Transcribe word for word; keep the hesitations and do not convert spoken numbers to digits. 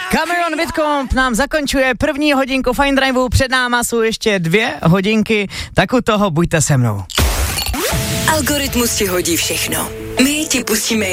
Cameron Whitcomb nám zakončuje první hodinku Fine Driveu, před náma jsou ještě dvě hodinky, tak u toho buďte se mnou. Algoritmus ti hodí všechno. My ti pustíme